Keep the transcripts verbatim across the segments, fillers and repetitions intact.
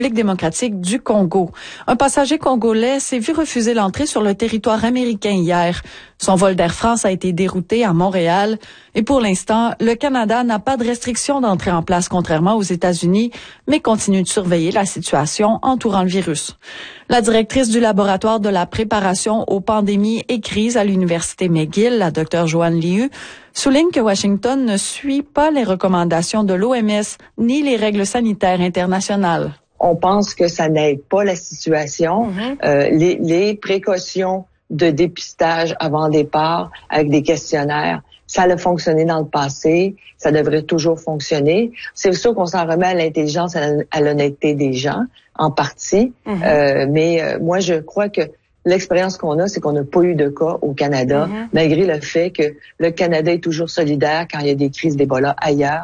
République démocratique du Congo. Un passager congolais s'est vu refuser l'entrée sur le territoire américain hier. Son vol d'Air France a été dérouté à Montréal et pour l'instant, le Canada n'a pas de restriction d'entrée en place contrairement aux États-Unis, mais continue de surveiller la situation entourant le virus. La directrice du laboratoire de la préparation aux pandémies et crises à l'Université McGill, la docteure Joanne Liu, souligne que Washington ne suit pas les recommandations de l'O M S ni les règles sanitaires internationales. On pense que ça n'aide pas la situation. Mm-hmm. Euh, les, les précautions de dépistage avant départ avec des questionnaires, ça a fonctionné dans le passé, ça devrait toujours fonctionner. C'est sûr qu'on s'en remet à l'intelligence, à l'honnêteté des gens, en partie. Mm-hmm. Euh, mais euh, moi, je crois que l'expérience qu'on a, c'est qu'on n'a pas eu de cas au Canada, mm-hmm. malgré le fait que le Canada est toujours solidaire quand il y a des crises d'Ebola ailleurs.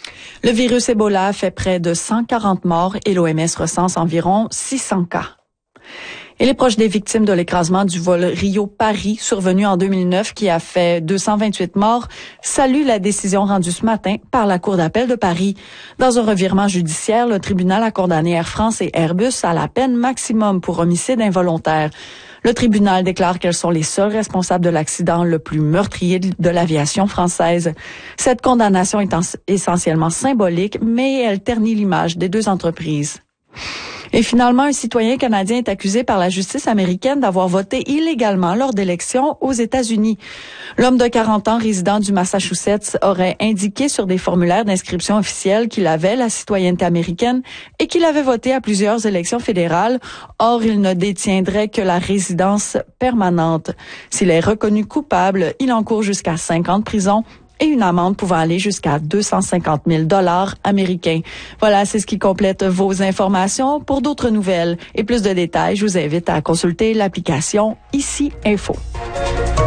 Le virus Ebola fait près de cent quarante morts et l'O M S recense environ six cents cas. Et les proches des victimes de l'écrasement du vol Rio-Paris survenu en deux mille neuf qui a fait deux cent vingt-huit morts saluent la décision rendue ce matin par la Cour d'appel de Paris. Dans un revirement judiciaire, le tribunal a condamné Air France et Airbus à la peine maximum pour homicide involontaire. Le tribunal déclare qu'elles sont les seules responsables de l'accident le plus meurtrier de l'aviation française. Cette condamnation est essentiellement symbolique, mais elle ternit l'image des deux entreprises. Et finalement, un citoyen canadien est accusé par la justice américaine d'avoir voté illégalement lors d'élections aux États-Unis. L'homme de quarante ans, résident du Massachusetts, aurait indiqué sur des formulaires d'inscription officielle qu'il avait la citoyenneté américaine et qu'il avait voté à plusieurs élections fédérales. Or, il ne détiendrait que la résidence permanente. S'il est reconnu coupable, il encourt jusqu'à cinq ans de prison et une amende pouvant aller jusqu'à deux cent cinquante mille dollars américains. Voilà, c'est ce qui complète vos informations. Pour d'autres nouvelles et plus de détails, je vous invite à consulter l'application Ici Info.